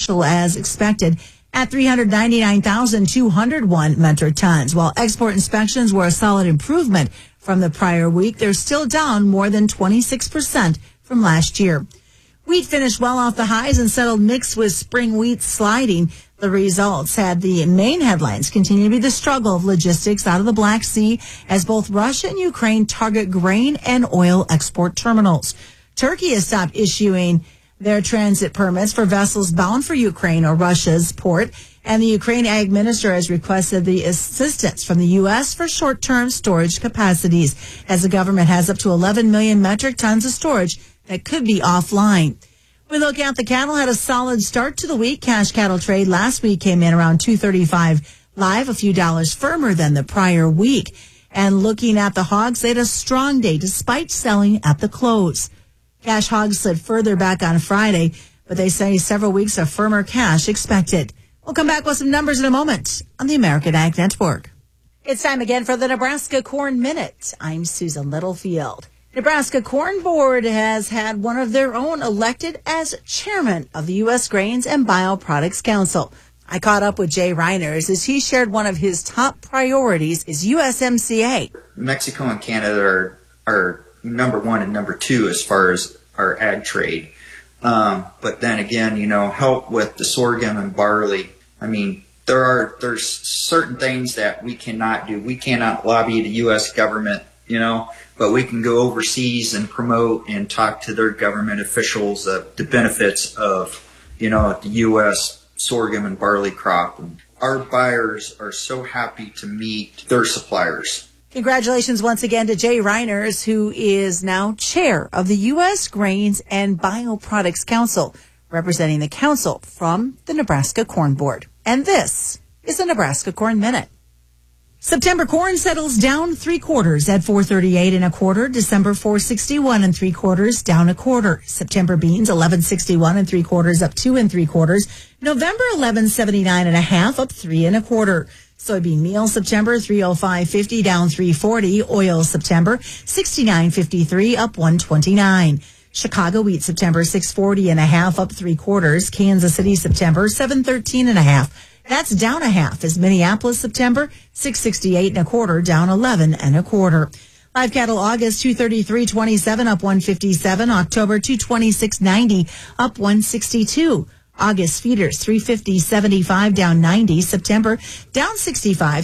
commercial as expected at 399,201 metric tons. While export inspections were a solid improvement from the prior week, they're still down more than 26% from last year. Wheat finished well off the highs and settled mixed with spring wheat sliding. The results had the main headlines continue to be the struggle of logistics out of the Black Sea as both Russia and Ukraine target grain and oil export terminals. Turkey has stopped issuing their transit permits for vessels bound for Ukraine or Russia's port, and the Ukraine Ag Minister has requested the assistance from the U.S. for short-term storage capacities, as the government has up to 11 million metric tons of storage that could be offline. We look at the cattle had a solid start to the week. Cash cattle trade last week came in around 235 live, a few dollars firmer than the prior week. And looking at the hogs, they had a strong day despite selling at the close. Cash hogs slid further back on Friday, but they say several weeks of firmer cash expected. We'll come back with some numbers in a moment on the American Ag Network. It's time again for the Nebraska Corn Minute. I'm Susan Littlefield. Nebraska Corn Board has had one of their own elected as chairman of the U.S. Grains and Bioproducts Council. I caught up with Jay Reiners as he shared one of his top priorities is USMCA. Mexico and Canada are number one and number two as far as our ag trade. But then again, help with the sorghum and barley. I mean, there's certain things that we cannot do. We cannot lobby the U.S. government, but we can go overseas and promote and talk to their government officials the benefits of, the U.S. sorghum and barley crop. And our buyers are so happy to meet their suppliers. Congratulations once again to Jay Reiners, who is now chair of the U.S. Grains and Bioproducts Council, representing the council from the Nebraska Corn Board. And this is the Nebraska Corn Minute. September corn settles down 3/4 at 438 1/4. December 461 3/4, down 1/4. September beans 1161 3/4, up 2 3/4. November 1179 1/2, up 3 1/4. Soybean meal September 305.50, down 340. Oil September 69.53, up 129. Chicago wheat September 640 1/2, up 3/4. Kansas City September 713 1/2. That's down 1/2. As Minneapolis September 668 1/4, down 11 1/4. Live cattle August 233.27, up 157. October 226.90, up 162. August feeders 350.75, down 90. September down 65,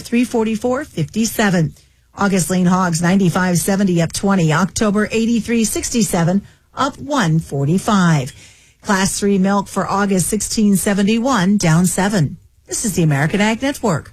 344.57. August lean hogs 95.70, up 20. October 83.67, up 145. Class 3 milk for August 16.71, down 7. This is the American Ag Network.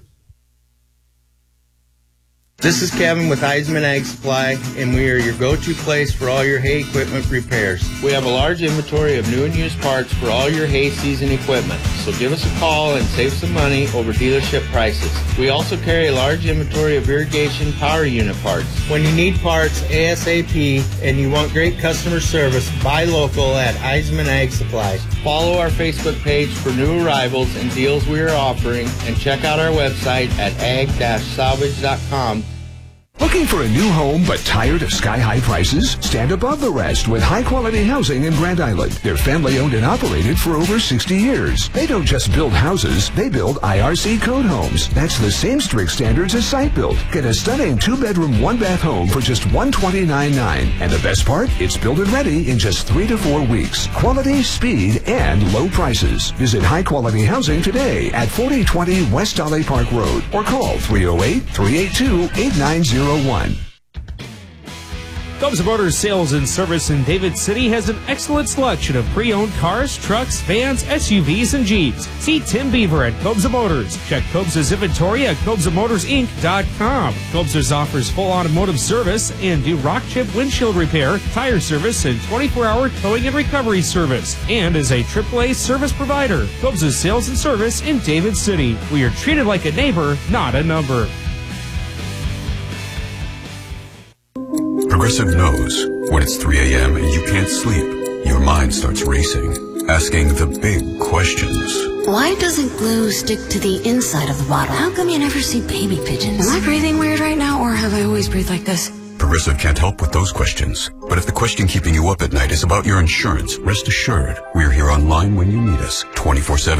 This is Kevin with Heisman Ag Supply, and we are your go-to place for all your hay equipment repairs. We have a large inventory of new and used parts for all your hay season equipment, so give us a call and save some money over dealership prices. We also carry a large inventory of irrigation power unit parts. When you need parts ASAP and you want great customer service, buy local at Heisman Ag Supply. Follow our Facebook page for new arrivals and deals we are offering, and check out our website at ag-salvage.com. Looking for a new home but tired of sky-high prices? Stand above the rest with high-quality housing in Grand Island. They're family-owned and operated for over 60 years. They don't just build houses, they build IRC code homes. That's the same strict standards as site built. Get a stunning 2-bedroom, 1-bath home for just $129.9. And the best part? It's built and ready in just 3 to 4 weeks. Quality, speed, and low prices. Visit high-quality housing today at 4020 West Dolly Park Road or call 308-382-8901. Cobza Motors Sales and Service in David City has an excellent selection of pre-owned cars, trucks, vans, SUVs, and Jeeps. See Tim Beaver at Cobza Motors. Check Cobza's inventory at CobzaMotorsInc.com. Cobza's offers full automotive service and do rock chip windshield repair, tire service, and 24-hour towing and recovery service. And is a AAA service provider. Cobza's Sales and Service in David City. We are treated like a neighbor, not a number. Progressive knows when it's 3 a.m. and you can't sleep, your mind starts racing, asking the big questions. Why doesn't glue stick to the inside of the bottle? How come you never see baby pigeons? Am I breathing weird right now, or have I always breathed like this? Progressive can't help with those questions. But if the question keeping you up at night is about your insurance, rest assured, we're here online when you need us, 24/7.